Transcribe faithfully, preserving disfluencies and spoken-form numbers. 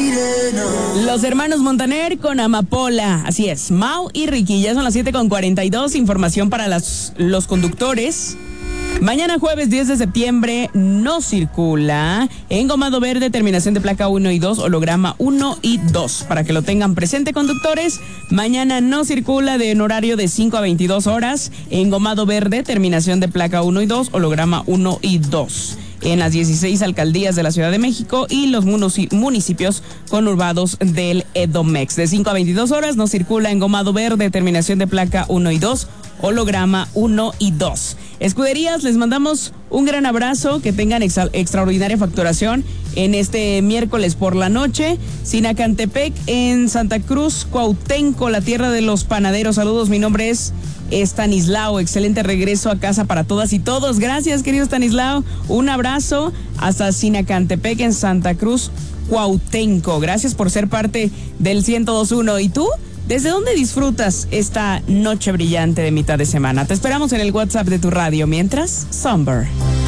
Los hermanos Montaner con Amapola. Así es, Mau y Ricky. Ya son las siete con cuarenta y dos. Información para las, los conductores. Mañana jueves diez de septiembre no circula. Engomado verde, terminación de placa uno y dos, holograma uno y dos. Para que lo tengan presente, conductores. Mañana no circula de en horario de cinco a veintidós horas. Engomado verde, terminación de placa uno y dos, holograma uno y dos. En las dieciséis alcaldías de la Ciudad de México y los municipios conurbados del Edomex. De cinco a veintidós horas no circula engomado verde, terminación de placa uno y dos, holograma uno y dos. Escuderías, les mandamos un gran abrazo, que tengan exa- extraordinaria facturación en este miércoles por la noche. Sinacantepec en Santa Cruz, Cuauhtémoc, la tierra de los panaderos. Saludos, mi nombre es Estanislao. Excelente regreso a casa para todas y todos. Gracias, querido Estanislao. Un abrazo hasta Sinacantepec en Santa Cruz, Cuauhtémoc. Gracias por ser parte del ciento dos punto uno. ¿Y tú? ¿Desde dónde disfrutas esta noche brillante de mitad de semana? Te esperamos en el WhatsApp de tu radio. Mientras, Somber.